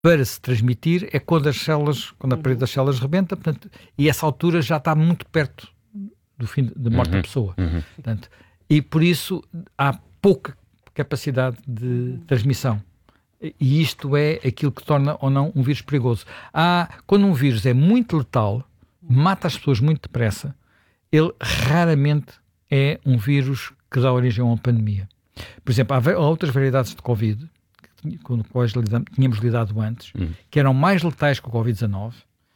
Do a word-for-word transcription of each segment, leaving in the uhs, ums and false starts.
para se transmitir é quando as células, quando a parede das células rebenta, portanto, e essa altura já está muito perto do fim da morte uhum, da pessoa. Uhum. Portanto, e por isso há pouca capacidade de transmissão. E isto é aquilo que torna ou não um vírus perigoso. Há, quando um vírus é muito letal, mata as pessoas muito depressa, ele raramente é um vírus que dá origem a uma pandemia. Por exemplo, há outras variedades de Covid, com as quais tínhamos lidado antes, uhum. que eram mais letais que o covid dezanove,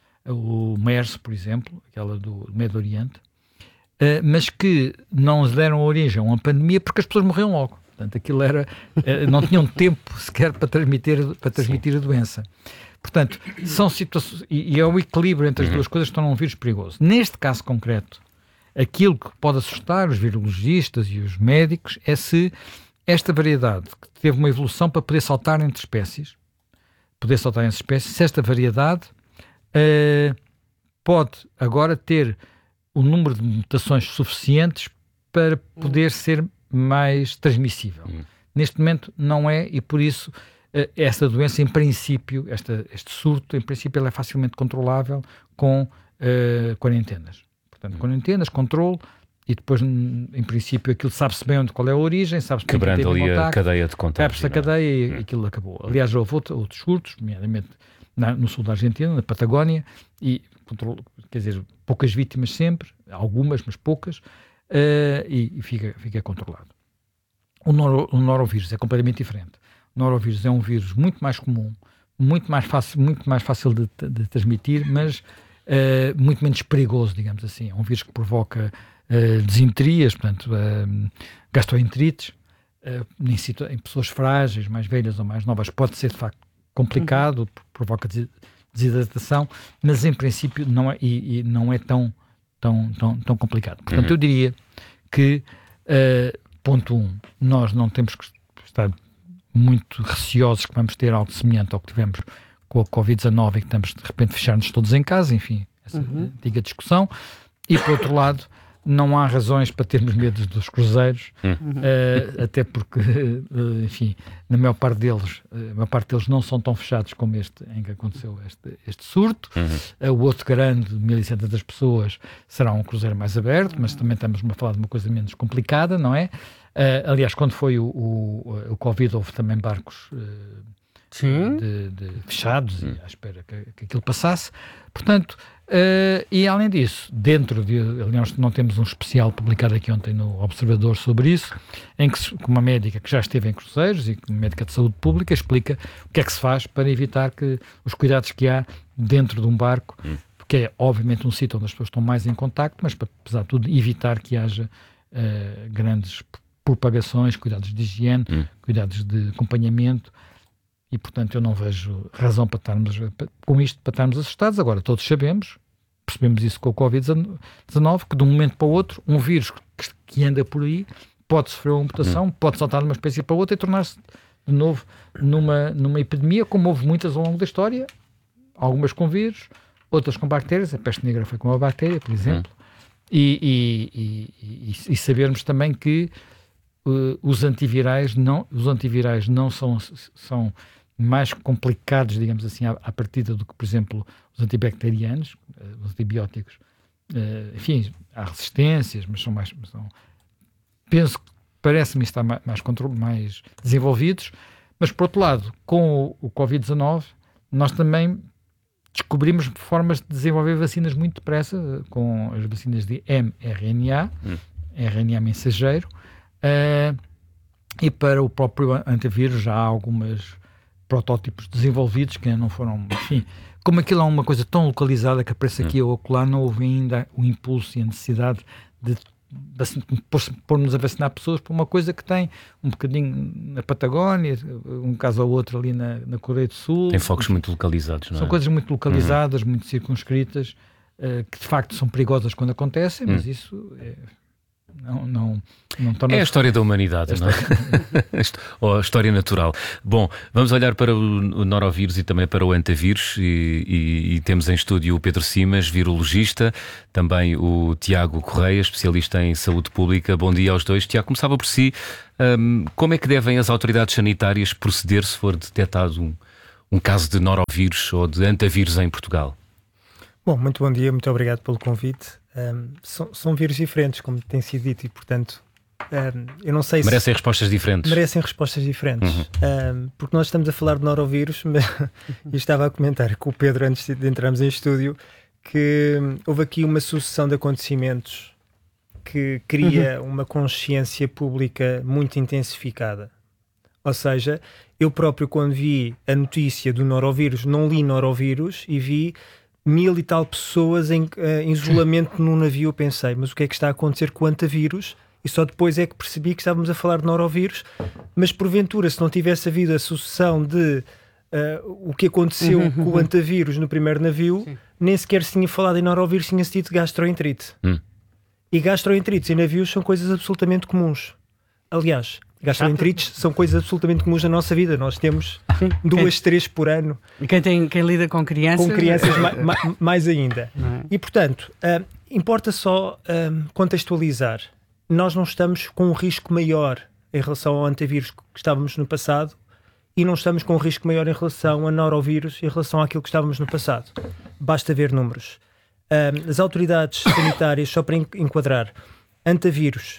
o MERS, por exemplo, aquela do Médio Oriente, uh, mas que não deram origem a uma pandemia porque as pessoas morriam logo. Portanto, aquilo era, uh, não tinham tempo sequer para transmitir, para transmitir a doença. Portanto, são situações, e, e é o equilíbrio entre as uhum. duas coisas que tornam um vírus perigoso. Neste caso concreto, aquilo que pode assustar os virologistas e os médicos é se esta variedade, que teve uma evolução para poder saltar entre espécies, poder saltar entre espécies, se esta variedade uh, pode agora ter o número de mutações suficientes para poder ser mais transmissível. Uhum. Neste momento não é, e por isso uh, esta doença, em princípio, esta, este surto, em princípio, ela é facilmente controlável com uh, quarentenas. Portanto, uhum. quarentenas, controle, e depois, em princípio, aquilo sabe-se bem onde, qual é a origem, sabe-se bem quebrando ali contacto, a cadeia de contágio. Quebra-se a cadeia e aquilo acabou. Aliás, houve outro, outros surtos, nomeadamente na, no sul da Argentina, na Patagónia, e, quer dizer, poucas vítimas sempre, algumas, mas poucas, uh, e, e fica, fica controlado. O, noro, o norovírus é completamente diferente. O norovírus é um vírus muito mais comum, muito mais fácil, muito mais fácil de, de transmitir, mas uh, muito menos perigoso, digamos assim. É um vírus que provoca Uh, desenterias, portanto, uh, gastroenterites, uh, em, situ- em pessoas frágeis, mais velhas ou mais novas, pode ser de facto complicado, uhum. provoca des- desidratação, mas em princípio não é, e, e não é tão, tão, tão, tão complicado. Portanto, uhum. eu diria que, uh, ponto um, nós não temos que estar muito receosos que vamos ter algo semelhante ao que tivemos com a covid dezanove e que estamos de repente fechar-nos todos em casa, enfim, essa uhum. antiga discussão. E por outro lado, não há razões para termos medo dos cruzeiros, uhum. uh, até porque, uh, enfim, na maior parte deles, uh, a maior parte deles não são tão fechados como este em que aconteceu este, este surto. Uhum. Uh, o outro grande, de mil e setecentas pessoas, será um cruzeiro mais aberto, uhum. mas também estamos a falar de uma coisa menos complicada, não é? Uh, aliás, quando foi o, o, o Covid, houve também barcos uh, de, de fechados uhum. e à espera que, que aquilo passasse. Portanto, Uh, e além disso, dentro de, aliás, não temos um especial publicado aqui ontem no Observador sobre isso, em que uma médica que já esteve em cruzeiros e uma médica de saúde pública explica o que é que se faz para evitar que os cuidados que há dentro de um barco, hum. porque é obviamente um sítio onde as pessoas estão mais em contacto, mas para, apesar de tudo, evitar que haja uh, grandes propagações, cuidados de higiene, hum. cuidados de acompanhamento. E, portanto, eu não vejo razão para estarmos, com isto, para estarmos assustados. Agora, todos sabemos, percebemos isso com o covid dezanove, que de um momento para o outro, um vírus que, que anda por aí pode sofrer uma mutação, pode saltar de uma espécie para outra e tornar-se de novo numa, numa epidemia, como houve muitas ao longo da história, algumas com vírus, outras com bactérias. A peste negra foi com uma bactéria, por exemplo. E, e, e, e, e sabermos também que uh, os antivirais não, os antivirais não são... são mais complicados, digamos assim, à, à partida do que, por exemplo, os antibacterianos, uh, os antibióticos. Uh, enfim, há resistências, mas são mais... São, penso que parece-me estar mais, mais, controle, mais desenvolvidos, mas, por outro lado, com o, o covid dezanove, nós também descobrimos formas de desenvolver vacinas muito depressa, uh, com as vacinas de mRNA, hum. R N A mensageiro, uh, e para o próprio antivírus já há algumas protótipos desenvolvidos que ainda não foram, enfim, como aquilo é uma coisa tão localizada que aparece aqui ou acolá, não houve ainda o impulso e a necessidade de pôr-nos a vacinar pessoas por uma coisa que tem um bocadinho na Patagónia, um caso ou outro ali na, na Coreia do Sul. Tem focos muito localizados, não é? São coisas muito localizadas, uhum. muito circunscritas, uh, que de facto são perigosas quando acontecem, mas uhum. isso é... Não, não, não torna... É a história da humanidade, é não é? Ou a história natural. Bom, vamos olhar para o norovírus e também para o antavírus e, e, e temos em estúdio o Pedro Simas, virologista, também o Tiago Correia, especialista em saúde pública. Bom dia aos dois. Tiago, começava por si. Um, como é que devem as autoridades sanitárias proceder se for detectado um, um caso de norovírus ou de antavírus em Portugal? Bom, muito bom dia, muito obrigado pelo convite. Um, são, são vírus diferentes, como tem sido dito, e portanto, um, eu não sei se... Merecem respostas diferentes. Merecem respostas diferentes, uhum. um, porque nós estamos a falar de norovírus, mas eu estava a comentar com o Pedro antes de entrarmos em estúdio que houve aqui uma sucessão de acontecimentos que cria uhum. uma consciência pública muito intensificada. Ou seja, eu próprio, quando vi a notícia do norovírus, não li norovírus e vi mil e tal pessoas em, uh, em isolamento num navio. Eu pensei, mas o que é que está a acontecer com o antavírus? E só depois é que percebi que estávamos a falar de norovírus. Mas porventura, se não tivesse havido a sucessão de uh, o que aconteceu uhum, com uhum. o antavírus no primeiro navio, sim. nem sequer se tinha falado em norovírus, tinha-se dito gastroenterite. Hum. E gastroenterites em navios são coisas absolutamente comuns. Aliás, gastroenterites são coisas absolutamente comuns na nossa vida. Nós temos sim. duas, quem, três por ano. E quem, tem, quem lida com crianças... Com crianças ma, ma, mais ainda. É? E, portanto, uh, importa só uh, contextualizar. Nós não estamos com um risco maior em relação ao antavírus que estávamos no passado e não estamos com um risco maior em relação a norovírus em relação àquilo que estávamos no passado. Basta ver números. Uh, as autoridades sanitárias, só para enquadrar, antavírus,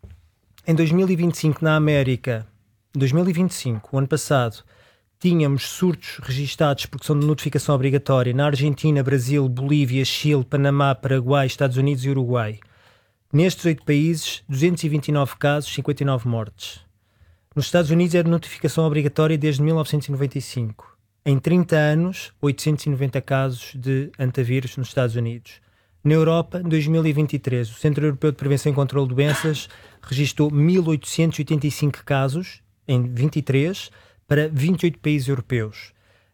em dois mil e vinte e cinco na América, dois mil e vinte e cinco, o ano passado, tínhamos surtos registados porque são de notificação obrigatória na Argentina, Brasil, Bolívia, Chile, Panamá, Paraguai, Estados Unidos e Uruguai. Nestes oito países, duzentos e vinte e nove casos, cinquenta e nove mortes. Nos Estados Unidos é de notificação obrigatória desde mil novecentos e noventa e cinco. Em trinta anos, oitocentos e noventa casos de antavírus nos Estados Unidos. Na Europa, em dois mil e vinte e três, o Centro Europeu de Prevenção e Controlo de Doenças registrou mil oitocentos e oitenta e cinco casos em vinte e três para vinte e oito países europeus.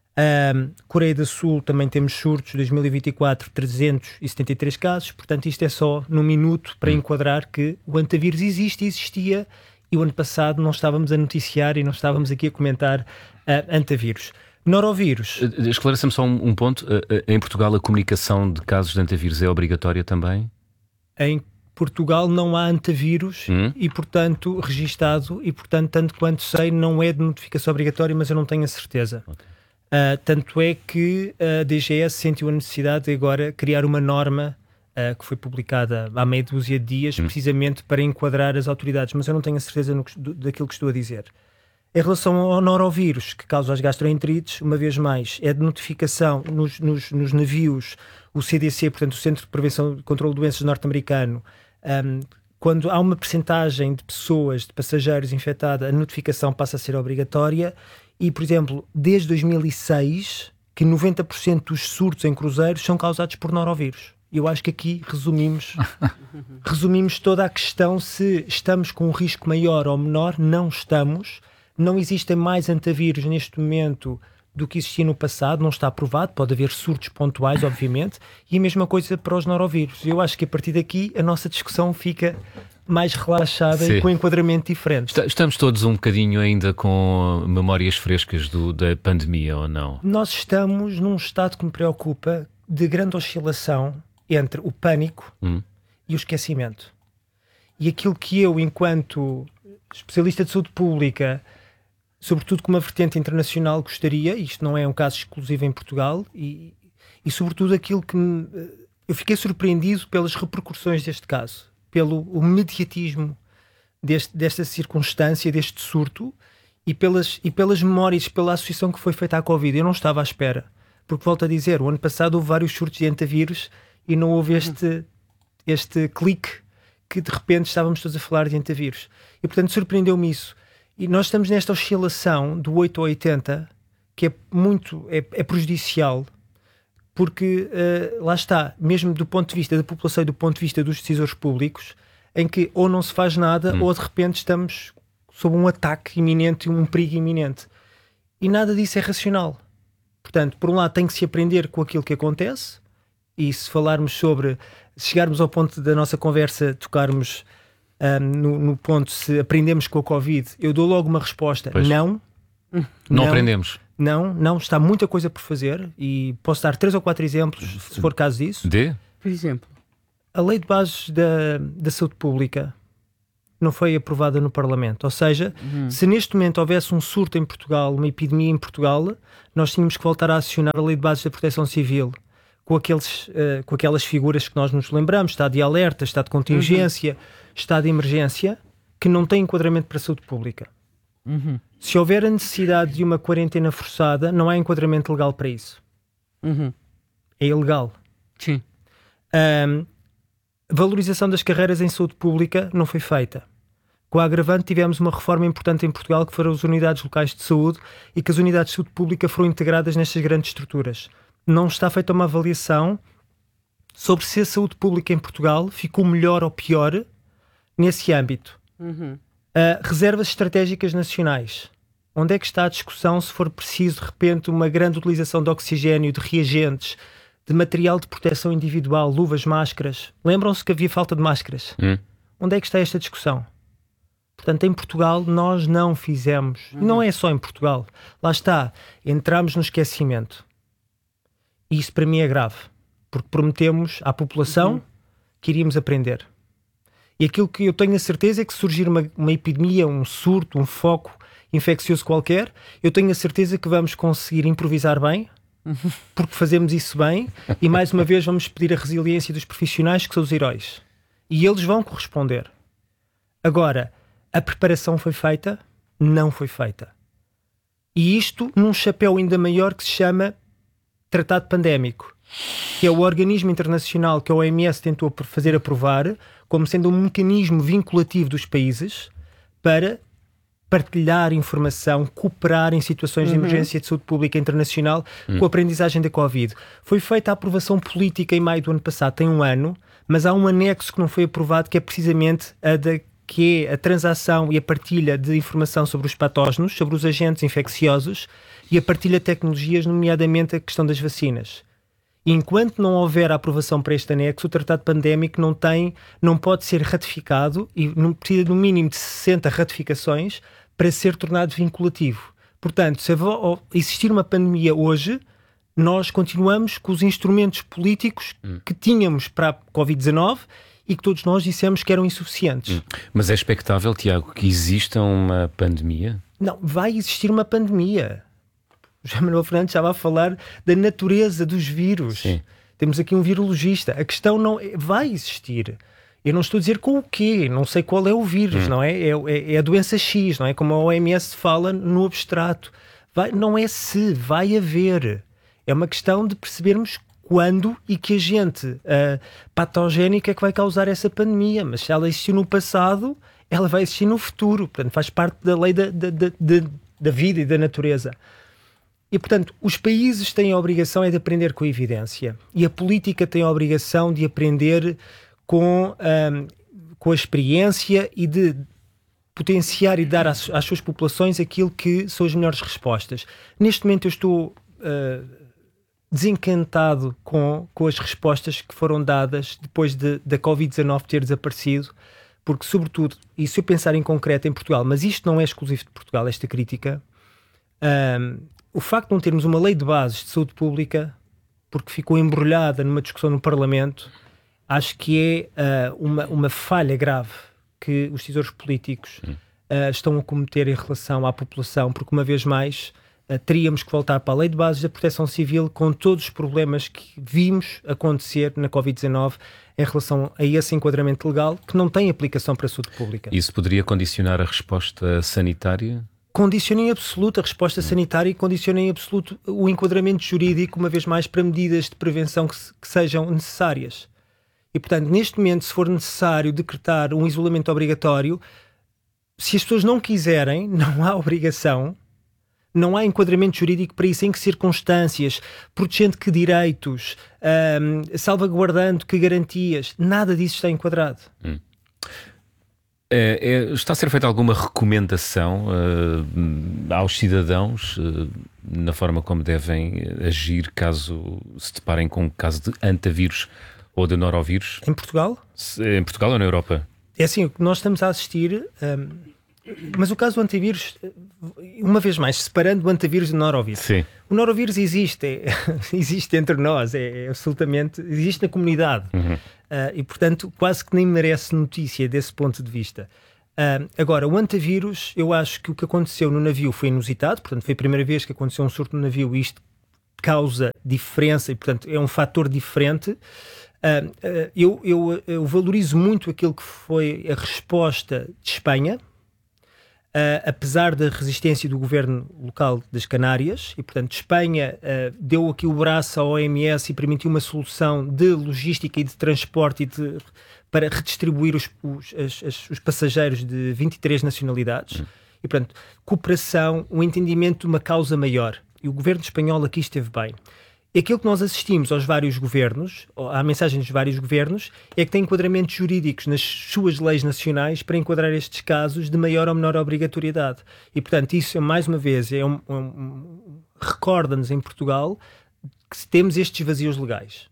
Um, Coreia do Sul também temos surtos, dois mil e vinte e quatro, trezentos e setenta e três casos. Portanto, isto é só num minuto para enquadrar que o antavírus existe e existia, e o ano passado não estávamos a noticiar e não estávamos aqui a comentar uh, antavírus. Norovírus. Esclareça-me só um, um ponto. Em Portugal a comunicação de casos de antavírus é obrigatória também? Em Portugal não há antavírus hum? e, portanto, registado, e, portanto, tanto quanto sei, não é de notificação obrigatória, mas eu não tenho a certeza. Okay. Uh, tanto é que a D G S sentiu a necessidade de agora criar uma norma uh, que foi publicada há meia dúzia de dias, hum. precisamente para enquadrar as autoridades, mas eu não tenho a certeza no, do, daquilo que estou a dizer. Em relação ao norovírus, que causa as gastroenterites, uma vez mais, é de notificação nos, nos, nos navios, o C D C, portanto o Centro de Prevenção e Controlo de Doenças norte-americano, um, quando há uma percentagem de pessoas, de passageiros infectada, a notificação passa a ser obrigatória e, por exemplo, desde dois mil e seis, que noventa por cento dos surtos em cruzeiros são causados por norovírus. Eu acho que aqui resumimos, resumimos toda a questão se estamos com um risco maior ou menor. Não estamos. Não existem mais antavírus neste momento do que existia no passado, não está aprovado, pode haver surtos pontuais, obviamente, e a mesma coisa para os norovírus. Eu acho que a partir daqui a nossa discussão fica mais relaxada Sim. e com um enquadramento diferente. Estamos todos um bocadinho ainda com memórias frescas do, da pandemia, ou não? Nós estamos num estado que me preocupa de grande oscilação entre o pânico hum. e o esquecimento. E aquilo que eu, enquanto especialista de saúde pública, sobretudo com uma vertente internacional, gostaria, isto não é um caso exclusivo em Portugal, e, e sobretudo aquilo que me, eu fiquei surpreendido pelas repercussões deste caso, pelo o mediatismo deste, desta circunstância, deste surto, e pelas, e pelas memórias, pela associação que foi feita à Covid. Eu não estava à espera, porque volto a dizer, o ano passado houve vários surtos de antavírus e não houve este, este clique que de repente estávamos todos a falar de antavírus. E portanto surpreendeu-me isso. E nós estamos nesta oscilação do oito a oitenta, que é muito é, é prejudicial, porque uh, lá está, mesmo do ponto de vista da população e do ponto de vista dos decisores públicos, em que ou não se faz nada hum. ou de repente estamos sob um ataque iminente, um perigo iminente. E nada disso é racional. Portanto, por um lado tem que se aprender com aquilo que acontece, e se falarmos sobre, se chegarmos ao ponto da nossa conversa, tocarmos Um, no, no ponto se aprendemos com a Covid, eu dou logo uma resposta, pois. não. Não, não aprendemos. Não, não, está muita coisa por fazer e posso dar três ou quatro exemplos, se for caso disso. De? Por exemplo? A Lei de Bases da, da Saúde Pública não foi aprovada no Parlamento. Ou seja, uhum. se neste momento houvesse um surto em Portugal, uma epidemia em Portugal, nós tínhamos que voltar a acionar a Lei de Bases da Proteção Civil, com, aqueles, uh, com aquelas figuras que nós nos lembramos, estado de alerta, estado de contingência, uhum. estado de emergência, que não tem enquadramento para a saúde pública. Uhum. Se houver a necessidade de uma quarentena forçada, não há enquadramento legal para isso. Uhum. É ilegal. Sim. Um, a valorização das carreiras em saúde pública não foi feita. Com a agravante, tivemos uma reforma importante em Portugal, que foram as unidades locais de saúde, e que as unidades de saúde pública foram integradas nestas grandes estruturas. Não está feita uma avaliação sobre se a saúde pública em Portugal ficou melhor ou pior nesse âmbito. Uhum. Uh, reservas estratégicas nacionais. Onde é que está a discussão se for preciso, de repente, uma grande utilização de oxigénio, de reagentes, de material de proteção individual, luvas, máscaras? Lembram-se que havia falta de máscaras? Hum. Onde é que está esta discussão? Portanto, em Portugal nós não fizemos. Uhum. Não é só em Portugal. Lá está. Entramos no esquecimento. E isso para mim é grave. Porque prometemos à população uhum. que iríamos aprender. E aquilo que eu tenho a certeza é que se surgir uma, uma epidemia, um surto, um foco infeccioso qualquer, eu tenho a certeza que vamos conseguir improvisar bem, uhum. porque fazemos isso bem, e mais uma vez vamos pedir a resiliência dos profissionais, que são os heróis. E eles vão corresponder. Agora, a preparação foi feita? Não foi feita. E isto num chapéu ainda maior que se chama Tratado Pandémico, que é o organismo internacional que a O M S tentou fazer aprovar como sendo um mecanismo vinculativo dos países para partilhar informação, cooperar em situações uhum. de emergência de saúde pública internacional uhum. com a aprendizagem da Covid. Foi feita a aprovação política em maio do ano passado, tem um ano, mas há um anexo que não foi aprovado, que é precisamente a da que é a transação e a partilha de informação sobre os patógenos, sobre os agentes infecciosos e a partilha de tecnologias, nomeadamente a questão das vacinas. E enquanto não houver a aprovação para este anexo, o Tratado Pandémico não tem, não pode ser ratificado e não precisa no mínimo de sessenta ratificações para ser tornado vinculativo. Portanto, se existir uma pandemia hoje, nós continuamos com os instrumentos políticos hum. que tínhamos para a covid dezanove e que todos nós dissemos que eram insuficientes. Hum. Mas é expectável, Tiago, que exista uma pandemia? Não, vai existir uma pandemia. O José Manuel Fernandes estava a falar da natureza dos vírus. Sim. Temos aqui um virologista. A questão não é, vai existir. Eu não estou a dizer com o quê, não sei qual é o vírus, hum. não é? É, é? É a doença X, não é? Como a O M S fala no abstrato. Vai, não é se, vai haver. É uma questão de percebermos quando e que agente uh, patogénico é que vai causar essa pandemia. Mas se ela existiu no passado, ela vai existir no futuro. Portanto, faz parte da lei da, da, da, da vida e da natureza. E, portanto, os países têm a obrigação é de aprender com a evidência. E a política tem a obrigação de aprender com, um, com a experiência e de potenciar e dar às, às suas populações aquilo que são as melhores respostas. Neste momento eu estou uh, desencantado com, com as respostas que foram dadas depois de, da covid dezanove ter desaparecido, porque, sobretudo, e se eu pensar em concreto em Portugal, mas isto não é exclusivo de Portugal, esta crítica... Um, o facto de não termos uma lei de bases de saúde pública, porque ficou embrulhada numa discussão no Parlamento, acho que é uh, uma, uma falha grave que os decisores políticos uh, estão a cometer em relação à população, porque uma vez mais uh, teríamos que voltar para a lei de bases da proteção civil com todos os problemas que vimos acontecer na covid dezanove em relação a esse enquadramento legal que não tem aplicação para a saúde pública. Isso poderia condicionar a resposta sanitária? Condiciona em absoluto a resposta sanitária e condiciona em absoluto o enquadramento jurídico, uma vez mais, para medidas de prevenção que, se, que sejam necessárias. E, portanto, neste momento, se for necessário decretar um isolamento obrigatório, se as pessoas não quiserem, não há obrigação, não há enquadramento jurídico para isso. Em que circunstâncias, protegendo que direitos, um, salvaguardando que garantias, nada disso está enquadrado. Hum. É, é, está a ser feita alguma recomendação uh, aos cidadãos uh, na forma como devem agir caso se deparem com um caso de antavírus ou de norovírus? Em Portugal? Se, em Portugal ou na Europa? É assim, o que nós estamos a assistir... Um, mas o caso do antavírus, uma vez mais, separando o antavírus do norovírus. Sim. O norovírus existe, é, existe entre nós, é, é absolutamente... Existe na comunidade. Uhum. Uh, e, portanto, quase que nem merece notícia desse ponto de vista. Uh, agora, o antavírus, eu acho que o que aconteceu no navio foi inusitado, portanto foi a primeira vez que aconteceu um surto no navio e isto causa diferença e, portanto, é um fator diferente. Uh, uh, eu, eu, eu valorizo muito aquilo que foi a resposta de Espanha, uh, apesar da resistência do governo local das Canárias, e, portanto, Espanha uh, deu aqui o braço à O M S e permitiu uma solução de logística e de transporte e de... para redistribuir os, os, as, os passageiros de vinte e três nacionalidades. Uhum. E, portanto, cooperação, o entendimento de uma causa maior. E o governo espanhol aqui esteve bem. E aquilo que nós assistimos aos vários governos, à mensagem dos vários governos, é que tem enquadramentos jurídicos nas suas leis nacionais para enquadrar estes casos de maior ou menor obrigatoriedade. E, portanto, isso, mais uma vez, é um, um, um, recorda-nos em Portugal que temos estes vazios legais.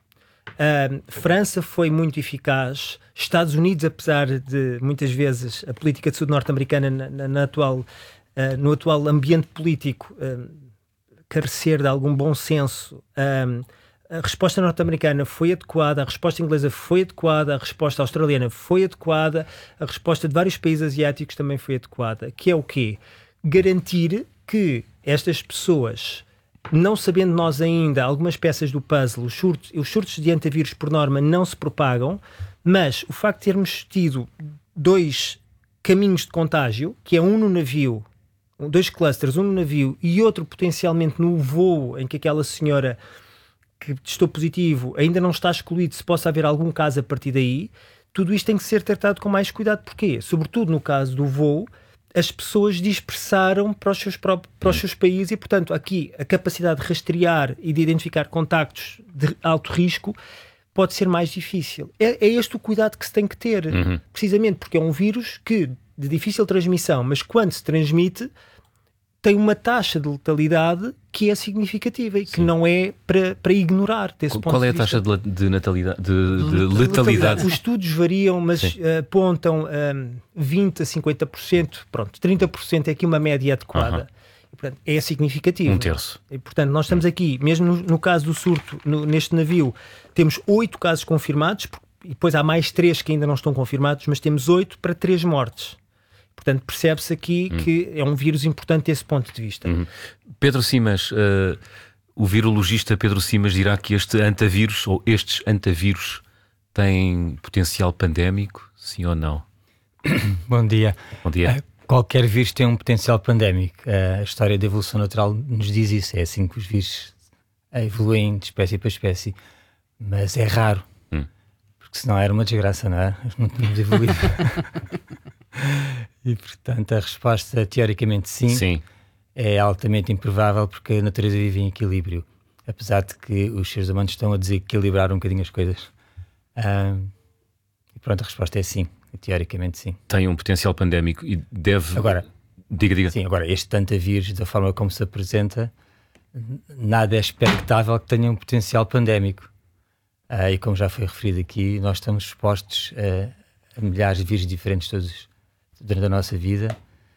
Uh, França foi muito eficaz. Estados Unidos, apesar de muitas vezes a política de saúde norte-americana na, na, na atual, uh, no atual ambiente político uh, carecer de algum bom senso, uh, a resposta norte-americana foi adequada, a resposta inglesa foi adequada, a resposta australiana foi adequada, a resposta de vários países asiáticos também foi adequada. Que é o quê? Garantir que estas pessoas, não sabendo nós ainda algumas peças do puzzle, os surtos, os surtos de antavírus por norma não se propagam, mas o facto de termos tido dois caminhos de contágio, que é um no navio, dois clusters, um no navio e outro potencialmente no voo em que aquela senhora que testou positivo ainda não está excluído, se possa haver algum caso a partir daí, tudo isto tem que ser tratado com mais cuidado. Porquê? Sobretudo no caso do voo, as pessoas dispersaram para os seus, próprios, para os seus países e, portanto, aqui a capacidade de rastrear e de identificar contactos de alto risco pode ser mais difícil. É, é este o cuidado que se tem que ter, uhum. precisamente porque é um vírus que, de difícil transmissão, mas quando se transmite, tem uma taxa de letalidade que é significativa e que Sim. não é para, para ignorar desse Qual ponto Qual é a de taxa vista. de, de, natalidade, de, de letalidade? letalidade? Os estudos variam, mas uh, apontam um, vinte a cinquenta por cento, pronto, trinta por cento é aqui uma média adequada. Uh-huh. E, portanto, é significativo. Um terço. E, portanto, nós estamos aqui, mesmo no, no caso do surto, no, neste navio, temos oito casos confirmados, e depois há mais três que ainda não estão confirmados, mas temos oito para três mortes. Portanto, percebe-se aqui hum. que é um vírus importante desse ponto de vista. Hum. Pedro Simas, uh, o virologista Pedro Simas dirá que este antavírus, ou estes antavírus, têm potencial pandémico, sim ou não? Bom dia. Bom dia. Uh, qualquer vírus tem um potencial pandémico. Uh, a história da evolução natural nos diz isso. É assim que os vírus evoluem de espécie para espécie. Mas é raro. Hum. Porque senão era uma desgraça, não é? Não tínhamos evoluído. E, portanto, a resposta, teoricamente, sim, sim, é altamente improvável porque a natureza vive em equilíbrio. Apesar de que os seres humanos estão a desequilibrar um bocadinho as coisas. Um, e pronto, a resposta é sim. Teoricamente, sim. Tem um potencial pandémico e deve... Agora, diga, diga. Sim, agora, este antavírus, da forma como se apresenta, nada é expectável que tenha um potencial pandémico. Uh, e como já foi referido aqui, nós estamos expostos a, a milhares de vírus diferentes todos durante a nossa vida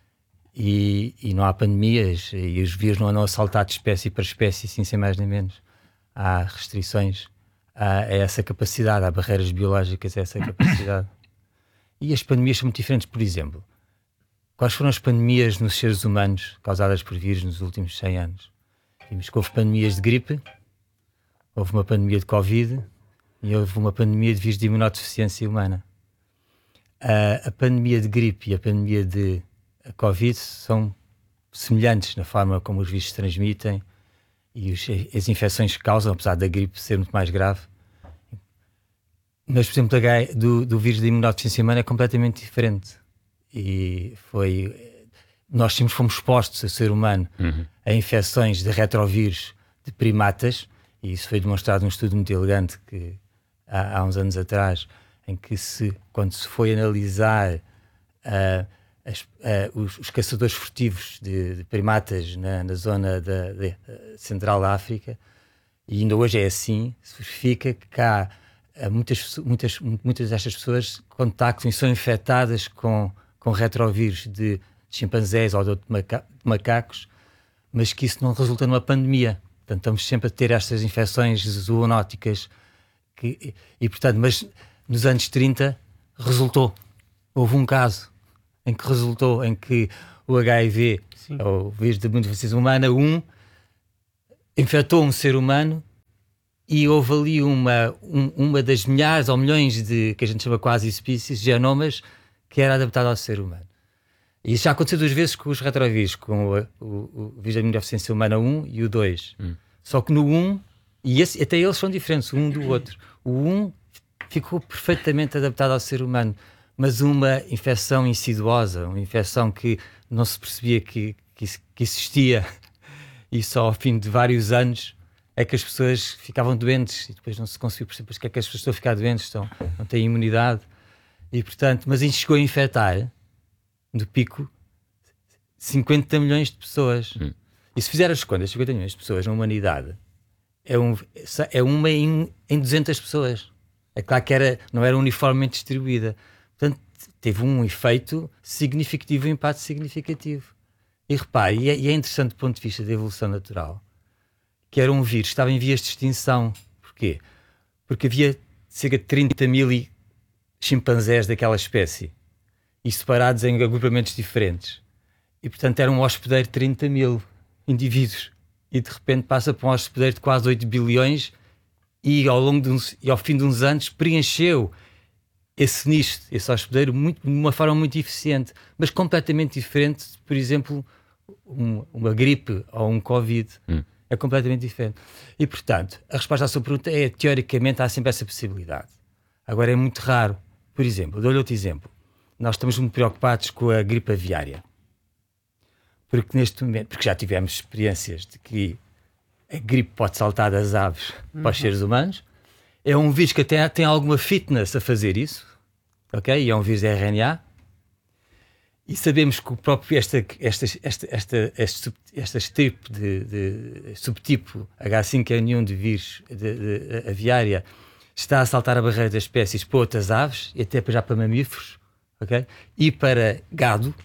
e, e não há pandemias e os vírus não andam a saltar de espécie para espécie, assim, sem mais nem menos. Há restrições a, a essa capacidade, há barreiras biológicas a essa capacidade. E as pandemias são muito diferentes. Por exemplo, quais foram as pandemias nos seres humanos causadas por vírus nos últimos cem anos? Vimos que houve pandemias de gripe, houve uma pandemia de Covid e houve uma pandemia de vírus de imunodeficiência humana. Uh, a pandemia de gripe e a pandemia de a Covid são semelhantes na forma como os vírus se transmitem e os, as infecções que causam, apesar da gripe ser muito mais grave. Mas, por exemplo, do, do vírus da imunodeficiência humana é completamente diferente. E foi... Nós sempre fomos expostos, o ser humano, uhum. a infecções de retrovírus de primatas, e isso foi demonstrado num estudo muito elegante que há, há uns anos atrás, em que se, quando se foi analisar uh, as, uh, os, os caçadores furtivos de, de primatas na, na zona da, de, uh, central da África, e ainda hoje é assim, se verifica que há uh, muitas, muitas, muitas destas pessoas contactam e são infectadas com, com retrovírus de chimpanzés ou de outros maca- macacos, mas que isso não resulta numa pandemia. Portanto, estamos sempre a ter estas infecções zoonóticas que, e, portanto, mas nos anos trinta resultou. Houve um caso em que resultou em que o H I V, Sim. ou vírus da imunodeficiência humana um, infectou um ser humano e houve ali uma, um, uma das milhares ou milhões de, que a gente chama quase espécies, genomas, que era adaptado ao ser humano. E isso já aconteceu duas vezes com os retrovírus, com o, o, o vírus da imunodeficiência humana um e o dois. Hum. Só que no um, e esse, até eles são diferentes, um do outro. O um ficou perfeitamente adaptado ao ser humano, mas uma infecção insidiosa, uma infecção que não se percebia que, que, que existia, e só ao fim de vários anos é que as pessoas ficavam doentes, e depois não se conseguiu perceber porque é que as pessoas estão a ficar doentes, estão, não têm imunidade, e portanto, mas isso chegou a infectar, no pico, cinquenta milhões de pessoas. Hum. E se fizer as contas, cinquenta milhões de pessoas na humanidade, é, um, é uma em, em duzentas pessoas. É claro que era, não era uniformemente distribuída. Portanto, teve um efeito significativo, um impacto significativo. E repare, e é, e é interessante do ponto de vista da evolução natural, que era um vírus que estava em vias de extinção. Porquê? Porque havia cerca de trinta mil chimpanzés daquela espécie, e separados em agrupamentos diferentes. E, portanto, era um hospedeiro de trinta mil indivíduos. E, de repente, passa para um hospedeiro de quase oito bilhões e, ao longo de uns, e ao fim de uns anos, preencheu esse nicho, esse hospedeiro, muito, de uma forma muito eficiente, mas completamente diferente de, por exemplo, um, uma gripe ou um Covid. Hum. É completamente diferente. E, portanto, a resposta à sua pergunta é, teoricamente, há sempre essa possibilidade. Agora, é muito raro. Por exemplo, dou-lhe outro exemplo. Nós estamos muito preocupados com a gripe aviária. Porque neste momento, porque já tivemos experiências de que a gripe pode saltar das aves uhum. para os seres humanos. É um vírus que até tem alguma fitness a fazer isso, ok? E é um vírus de R N A. E sabemos que o próprio esta, esta, esta, esta, este, este tipo de, de subtipo H cinco N um de vírus de, de, de, aviária está a saltar a barreira das espécies para outras aves e até já para mamíferos. Okay? E para gado,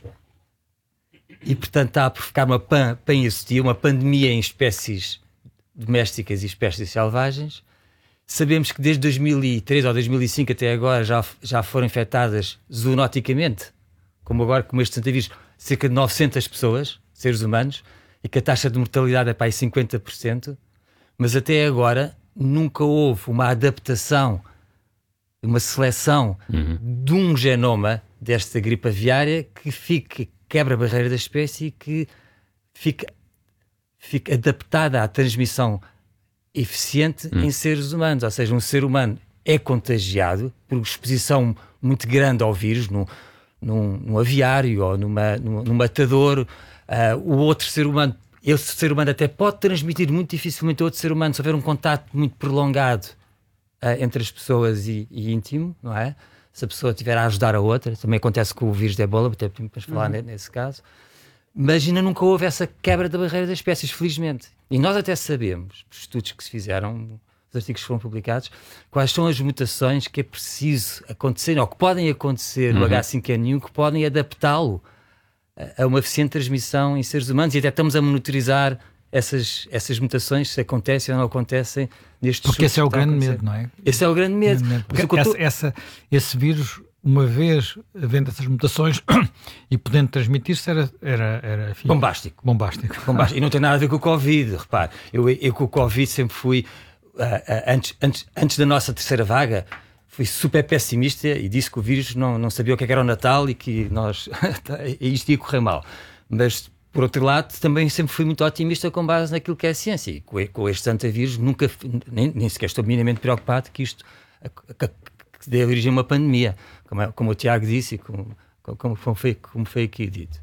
e portanto está a provocar uma pan, pan uma pandemia em espécies domésticas e espécies selvagens. Sabemos que desde dois mil e três ou dois mil e cinco até agora já, já foram infectadas zoonoticamente, como agora com este vírus, cerca de novecentas pessoas, seres humanos, e que a taxa de mortalidade é para aí cinquenta por cento, mas até agora nunca houve uma adaptação, uma seleção uhum. de um genoma desta gripe aviária que fique, quebra a barreira da espécie e que fique, fique adaptada à transmissão eficiente uhum. em seres humanos. Ou seja, um ser humano é contagiado por exposição muito grande ao vírus, num, num, num aviário ou numa, num, num matador. Uh, o outro ser humano, esse ser humano até pode transmitir muito dificilmente a outro ser humano se houver um contato muito prolongado uh, entre as pessoas e, e íntimo, não é? Se a pessoa estiver a ajudar a outra. Também acontece com o vírus de Ebola, até podemos falar uhum. nesse caso. Mas ainda nunca houve essa quebra da barreira das espécies, felizmente. E nós até sabemos, por estudos que se fizeram, os artigos que foram publicados, quais são as mutações que é preciso acontecer, ou que podem acontecer no uhum. H cinco N um, que podem adaptá-lo a uma eficiente transmissão em seres humanos, e até estamos a monitorizar essas, essas mutações, se acontecem ou não acontecem nestes. Porque esse é o grande medo, não é? Esse é o grande medo. Grande medo. Porque essa, tô... essa, esse vírus, uma vez havendo essas mutações e podendo transmitir-se, era, era, era enfim, bombástico. bombástico. Bombástico. E não tem nada a ver com o Covid, repare. Eu, eu com o Covid sempre fui, uh, uh, antes, antes, antes da nossa terceira vaga, fui super pessimista e disse que o vírus não, não sabia o que era o Natal e que nós, isto ia correr mal. Mas, por outro lado, também sempre fui muito otimista com base naquilo que é a ciência. E com, com este antavírus, nunca, nem, nem sequer estou minimamente preocupado que isto que, que dê origem a uma pandemia, como, como o Tiago disse e como, como, como, foi, como foi aqui dito.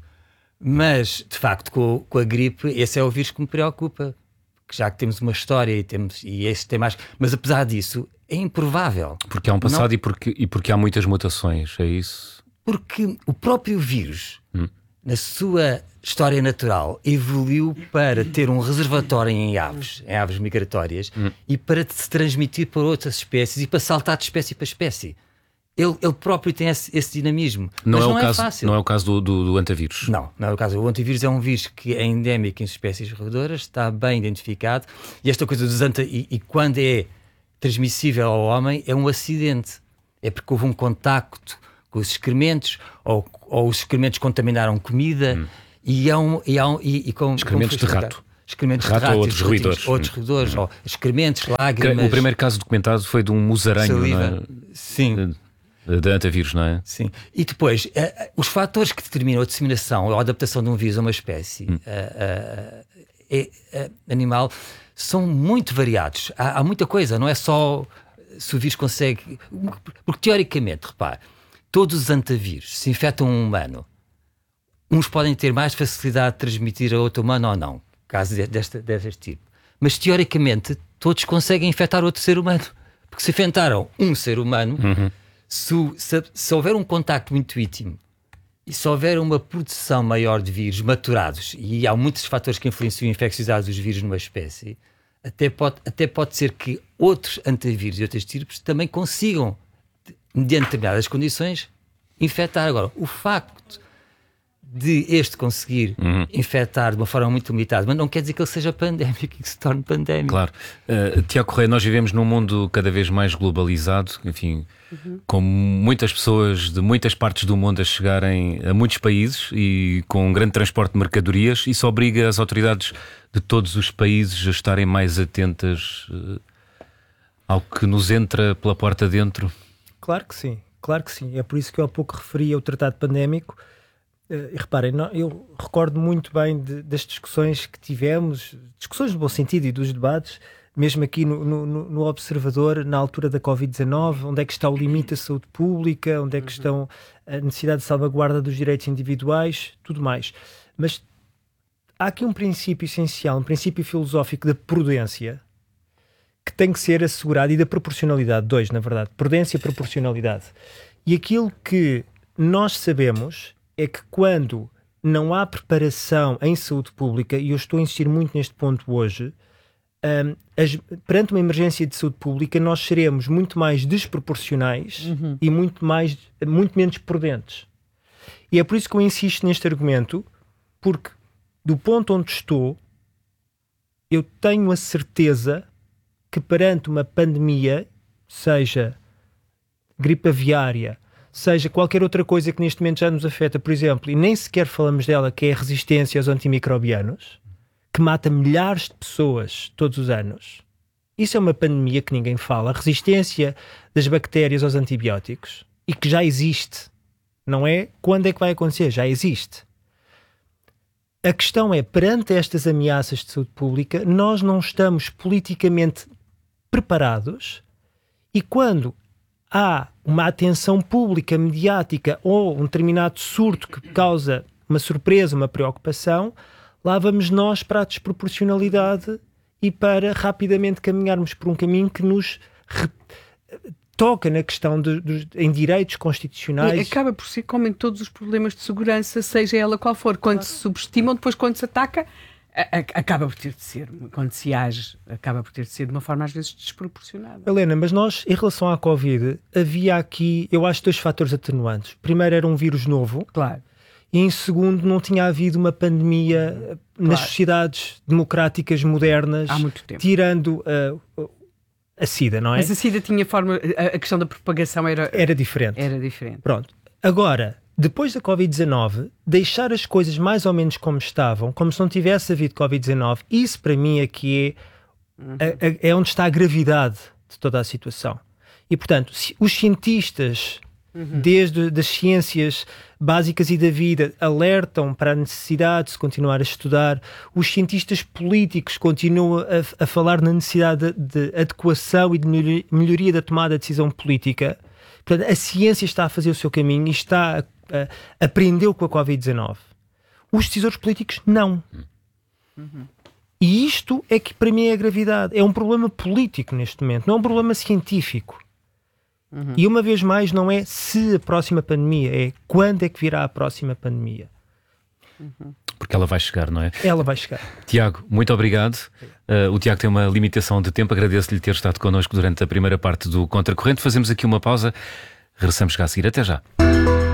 Mas, de facto, com, com a gripe, esse é o vírus que me preocupa. Já que temos uma história e, temos, e esse tem mais. Mas, apesar disso, é improvável. Porque há um passado e porque, e porque há muitas mutações, é isso? Porque o próprio vírus, hum. na sua história natural, evoluiu para ter um reservatório em aves, em aves migratórias, hum. e para se transmitir para outras espécies e para saltar de espécie para espécie. Ele, ele próprio tem esse, esse dinamismo. Não, mas é, não o é caso, fácil. Não é o caso do, do, do antavírus. Não, não é o caso. O antivírus é um vírus que é endémico em espécies roedoras, está bem identificado, e esta coisa dos anta e, e quando é transmissível ao homem é um acidente. É porque houve um contacto com os excrementos, ou, ou os excrementos contaminaram comida, hum. e, há um, e, há um, e, e com excrementos de rato. Excrementos rato de rato, ou outros roedores. Outros roedores, hum. ou excrementos, lágrimas. O primeiro caso documentado foi de um musaranho, não é? Sim. De antivírus, não é? Sim. E depois, uh, os fatores que determinam a disseminação ou a adaptação de um vírus a uma espécie hum. uh, uh, é, uh, animal são muito variados. Há, há muita coisa, não é só se o vírus consegue... Porque, teoricamente, repare, todos os antivírus se infectam um humano. Uns podem ter mais facilidade de transmitir a outro humano ou não, caso deste, deste tipo. Mas, teoricamente, todos conseguem infectar outro ser humano. Porque se infectaram um ser humano, uhum. se, se, se houver um contacto muito íntimo e se houver uma produção maior de vírus maturados, e há muitos fatores que influenciam a infecciosidade dos vírus numa espécie, até pode, até pode ser que outros antivírus e outros tipos também consigam, mediante determinadas condições, infectar. Agora, o facto de este conseguir uhum. infectar de uma forma muito limitada, mas não quer dizer que ele seja pandémico e que se torne pandémico. Claro. Uh, Tiago Correia, nós vivemos num mundo cada vez mais globalizado, enfim, uhum. com muitas pessoas de muitas partes do mundo a chegarem a muitos países e com um grande transporte de mercadorias. Isso obriga as autoridades de todos os países a estarem mais atentas uh, ao que nos entra pela porta dentro? Claro que sim, claro que sim. É por isso que eu há pouco referi ao tratado pandémico. Uh, e reparem, não, eu recordo muito bem de, das discussões que tivemos, discussões no bom sentido e dos debates, mesmo aqui no, no, no Observador, na altura da covid dezanove, onde é que está o limite da saúde pública, onde é que estão a necessidade de salvaguarda dos direitos individuais, tudo mais. Mas há aqui um princípio essencial, um princípio filosófico da prudência, que tem que ser assegurado, e da proporcionalidade, dois, na verdade, prudência e proporcionalidade. E aquilo que nós sabemos é que quando não há preparação em saúde pública, e eu estou a insistir muito neste ponto hoje, um, as, perante uma emergência de saúde pública, nós seremos muito mais desproporcionais uhum. e muito, mais, muito menos prudentes. E é por isso que eu insisto neste argumento, porque do ponto onde estou, eu tenho a certeza que perante uma pandemia, seja gripe aviária, seja qualquer outra coisa que neste momento já nos afeta, por exemplo, e nem sequer falamos dela, que é a resistência aos antimicrobianos, que mata milhares de pessoas todos os anos. Isso é uma pandemia que ninguém fala. A resistência das bactérias aos antibióticos, e que já existe. Não é quando é que vai acontecer, já existe. A questão é, perante estas ameaças de saúde pública, nós não estamos politicamente preparados, e quando há uma atenção pública, mediática, ou um determinado surto que causa uma surpresa, uma preocupação, lá vamos nós para a desproporcionalidade e para rapidamente caminharmos por um caminho que nos re... toca na questão de, de, em direitos constitucionais. E acaba por ser como em todos os problemas de segurança, seja ela qual for. Quando claro. se subestimam, depois quando se ataca, a, a, acaba por ter de ser, quando se age, acaba por ter de ser de uma forma às vezes desproporcionada. Helena, mas nós, em relação à Covid, havia aqui, eu acho, dois fatores atenuantes. Primeiro, era um vírus novo. Claro. E em segundo, não tinha havido uma pandemia claro. nas sociedades democráticas modernas. Há muito tempo. Tirando uh, a SIDA, não é? Mas a SIDA tinha forma, a, a questão da propagação era... Era diferente. Era diferente. Pronto. Agora, depois da covid dezanove, deixar as coisas mais ou menos como estavam, como se não tivesse havido covid dezanove, isso para mim é que é, uhum. a, a, é onde está a gravidade de toda a situação. E, portanto, se os cientistas, uhum. desde das ciências básicas e da vida, alertam para a necessidade de se continuar a estudar, os cientistas políticos continuam a, a falar na necessidade de, de adequação e de melhoria, melhoria da tomada de decisão política. Portanto, a ciência está a fazer o seu caminho e está a, a, aprendeu com a covid dezanove. Os decisores políticos não. Uhum. E isto é que para mim é a gravidade. É um problema político neste momento, não é um problema científico. Uhum. E uma vez mais, não é se a próxima pandemia, é quando é que virá a próxima pandemia. Uhum. Porque ela vai chegar, não é? Ela vai chegar. Tiago, muito obrigado. Uh, o Tiago tem uma limitação de tempo. Agradeço-lhe ter estado connosco durante a primeira parte do Contracorrente. Fazemos aqui uma pausa. Regressamos já a seguir. Até já.